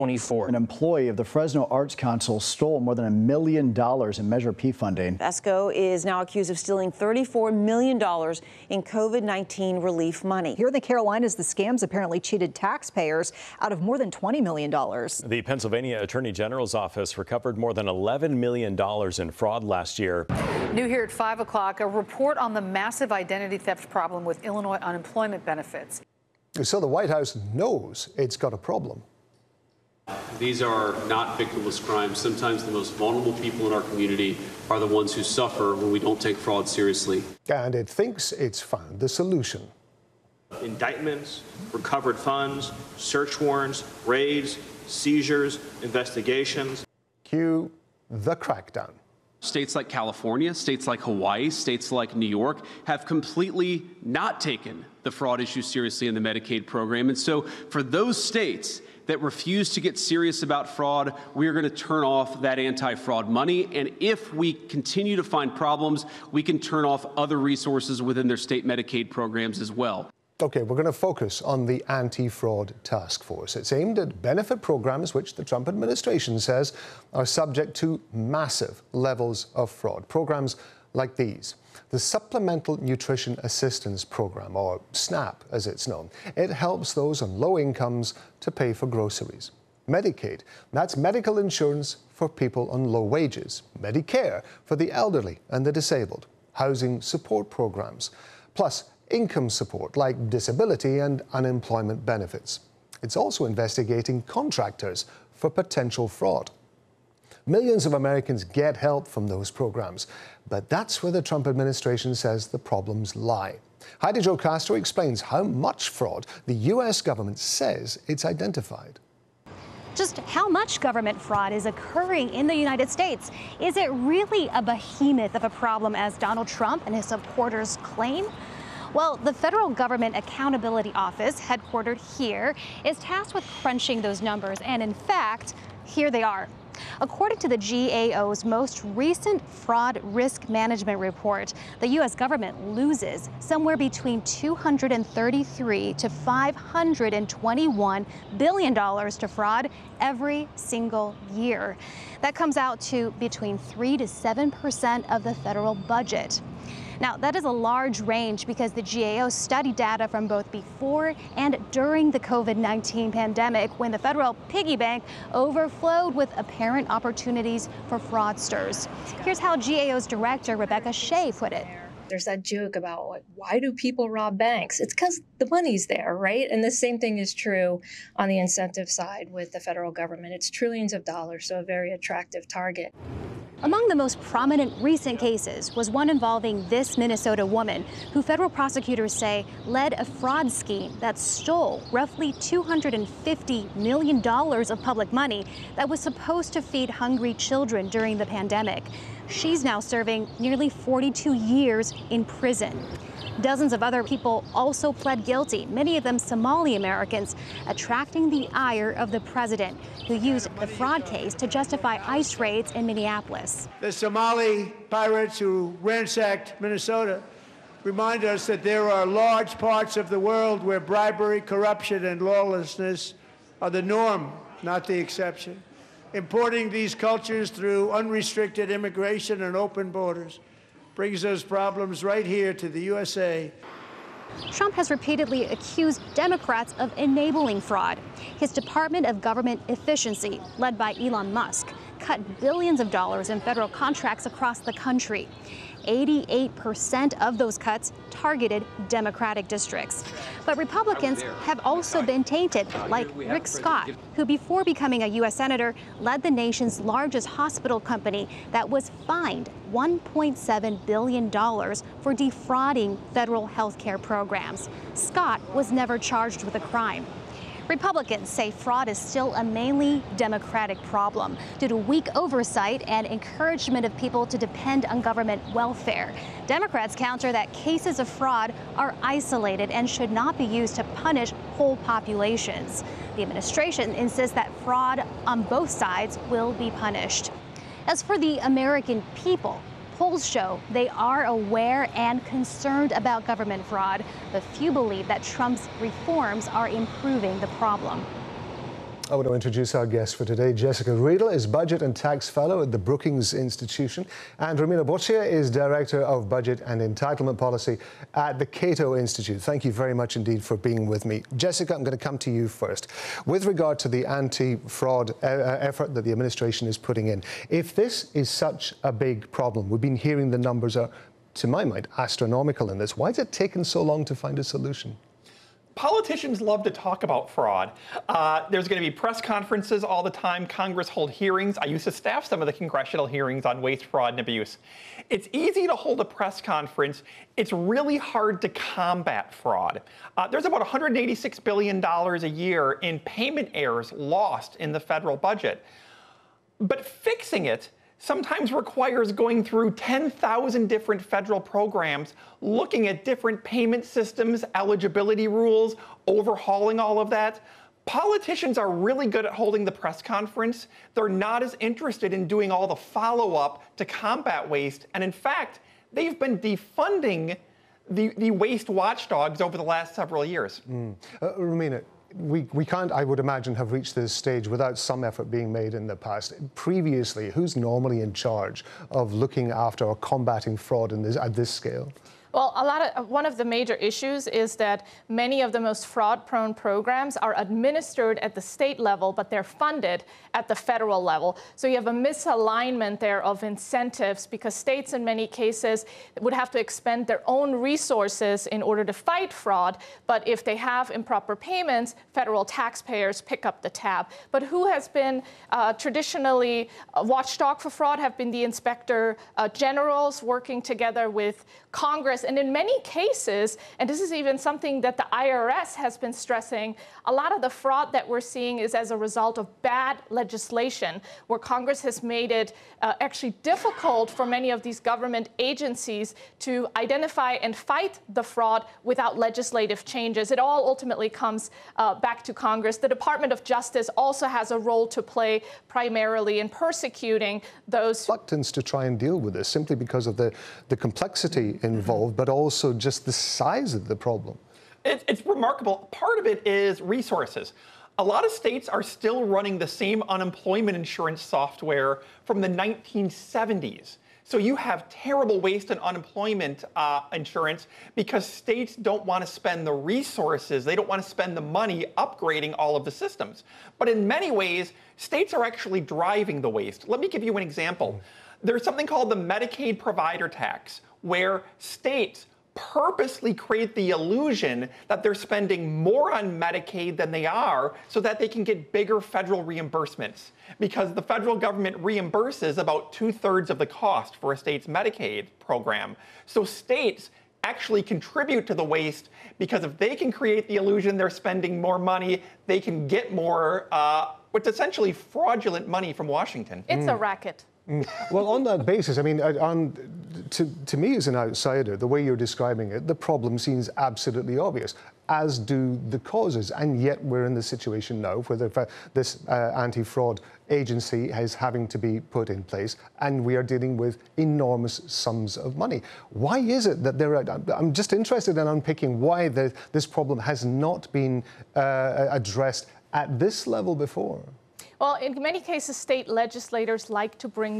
24. An employee of the Fresno Arts Council stole more than $1 million in Measure P funding. Fesco is now accused of stealing $34 million in COVID-19 relief money. Here in the Carolinas, the scams apparently cheated taxpayers out of more than $20 million. The Pennsylvania Attorney General's office recovered more than $11 million in fraud last year. New here at 5 o'clock, a report on the massive identity theft problem with Illinois unemployment benefits. So the White House knows it's got a problem. These are not victimless crimes. Sometimes the most vulnerable people in our community are the ones who suffer when we don't take fraud seriously. And it thinks it's found the solution. Indictments, recovered funds, search warrants, raids, seizures, investigations. Cue the crackdown. States like California, states like Hawaii, states like New York have completely not taken the fraud issue seriously in the Medicaid program. And so for those states that refuse to get serious about fraud, we are going to turn off that anti-fraud money. And if we continue to find problems, we can turn off other resources within their state Medicaid programs as well. Okay, we're going to focus on the Anti-Fraud Task Force. It's aimed at benefit programs which the Trump administration says are subject to massive levels of fraud. Programs like these. The Supplemental Nutrition Assistance Program, or SNAP as it's known. It helps those on low incomes to pay for groceries. Medicaid, that's medical insurance for people on low wages. Medicare for the elderly and the disabled. Housing support programs. Plus, income support like disability and unemployment benefits. It's also investigating contractors for potential fraud. Millions of Americans get help from those programs, but that's where the Trump administration says the problems lie. Heidi Jo Castro explains how much fraud the U.S. government says it's identified. Just how much government fraud is occurring in the United States? Is it really a behemoth of a problem as Donald Trump and his supporters claim? Well, the Federal Government Accountability Office, headquartered here, is tasked with crunching those numbers, and in fact, here they are. According to the GAO's most recent fraud risk management report, the U.S. government loses somewhere between $233 to $521 billion to fraud every single year. That comes out to between 3 to 7% of the federal budget. Now, that is a large range because the GAO studied data from both before and during the COVID-19 pandemic when the federal piggy bank overflowed with apparent opportunities for fraudsters. Here's how GAO's director, Rebecca Shea, put it. There's that joke about, like, why do people rob banks? It's because the money's there, right? And the same thing is true on the incentive side with the federal government. It's trillions of dollars, so a very attractive target. Among the most prominent recent cases was one involving this Minnesota woman who federal prosecutors say led a fraud scheme that stole roughly $250 million of public money that was supposed to feed hungry children during the pandemic. She's now serving nearly 42 years in prison. Dozens of other people also pled guilty, many of them Somali Americans, attracting the ire of the president, who used the fraud case to justify ICE raids in Minneapolis. The Somali pirates who ransacked Minnesota remind us that there are large parts of the world where bribery, corruption, and lawlessness are the norm, not the exception. Importing these cultures through unrestricted immigration and open borders brings those problems right here to the USA. Trump has repeatedly accused Democrats of enabling fraud. His Department of Government Efficiency, led by Elon Musk, cut billions of dollars in federal contracts across the country. 88% of those cuts targeted Democratic districts. But Republicans have also been tainted, like Rick Scott, who before becoming a U.S. Senator led the nation's largest hospital company that was fined $1.7 billion for defrauding federal health care programs. Scott was never charged with a crime. Republicans say fraud is still a mainly Democratic problem due to weak oversight and encouragement of people to depend on government welfare. Democrats counter that cases of fraud are isolated and should not be used to punish whole populations. The administration insists that fraud on both sides will be punished. As for the American people, polls show they are aware and concerned about government fraud, but few believe that Trump's reforms are improving the problem. I want to introduce our guest for today. Jessica Riedel is Budget and Tax Fellow at the Brookings Institution, and Romina Boccia is Director of Budget and Entitlement Policy at the Cato Institute. Thank you very much indeed for being with me. Jessica, I'm going to come to you first. With regard to the anti-fraud effort that the administration is putting in, if this is such a big problem, we've been hearing the numbers are, to my mind, astronomical in this. Why has it taken so long to find a solution? Politicians love to talk about fraud. There's going to be press conferences all the time. Congress hold hearings. I used to staff some of the congressional hearings on waste, fraud, and abuse. It's easy to hold a press conference. It's really hard to combat fraud. There's about $186 billion a year in payment errors lost in the federal budget. But fixing it sometimes requires going through 10,000 different federal programs, looking at different payment systems, eligibility rules, overhauling all of that. Politicians are really good at holding the press conference. They're not as interested in doing all the follow-up to combat waste. And in fact, they've been defunding the waste watchdogs over the last several years. Romina, we can't, I would imagine, have reached this stage without some effort being made in the past. Previously, who's normally in charge of looking after or combating fraud at this scale? Well, one of the major issues is that many of the most fraud-prone programs are administered at the state level, but they're funded at the federal level. So you have a misalignment there of incentives because states in many cases would have to expend their own resources in order to fight fraud. But if they have improper payments, federal taxpayers pick up the tab. But who has been traditionally a watchdog for fraud have been the inspector generals working together with Congress. And in many cases, and this is even something that the IRS has been stressing, a lot of the fraud that we're seeing is as a result of bad legislation, where Congress has made it actually difficult for many of these government agencies to identify and fight the fraud without legislative changes. It all ultimately comes back to Congress. The Department of Justice also has a role to play primarily in persecuting those. Reluctance to try and deal with this simply because of the complexity involved, but also just the size of the problem. It's remarkable. Part of it is resources. A lot of states are still running the same unemployment insurance software from the 1970s. So you have terrible waste and unemployment insurance because states don't want to spend the resources, they don't want to spend the money upgrading all of the systems. But in many ways, states are actually driving the waste. Let me give you an example. There's something called the Medicaid provider tax, where states purposely create the illusion that they're spending more on Medicaid than they are so that they can get bigger federal reimbursements. Because the federal government reimburses about 2/3 of the cost for a state's Medicaid program. So states actually contribute to the waste because if they can create the illusion they're spending more money, they can get more, what's essentially fraudulent money from Washington. It's a racket. Well, on that basis, I mean, to me as an outsider, the way you're describing it, the problem seems absolutely obvious, as do the causes. And yet we're in the situation now where this anti-fraud agency is having to be put in place, and we are dealing with enormous sums of money. Why is it that I'm just interested in unpicking why this problem has not been addressed at this level before. Well, in many cases, state legislators like to bring